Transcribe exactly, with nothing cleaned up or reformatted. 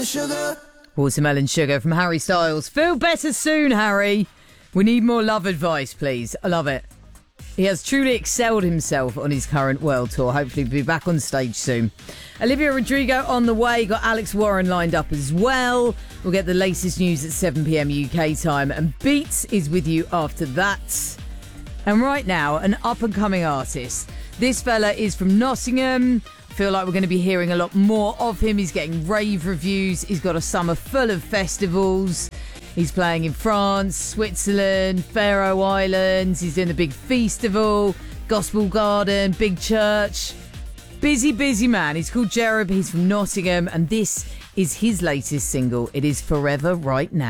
Watermelon sugar. Watermelon Sugar from Harry Styles. Feel better soon, Harry. We need more love advice, please. I love it. He has truly excelled himself on his current world tour. Hopefully he'll be back on stage soon. Olivia Rodrigo on the way. Got Alex Warren lined up as well. We'll get the latest news at seven p.m. U K time. And Beats is with you after that. And right now, an up-and-coming artist. This fella is from Nottingham. Feel like we're going to be hearing a lot more of him. He's getting rave reviews. He's got a summer full of festivals. He's playing in France, Switzerland, Faroe Islands. He's doing the big festival, Gospel Garden, big church. Busy, busy man. He's called Jereb. He's from Nottingham. And this is his latest single. It is Forever Right Now.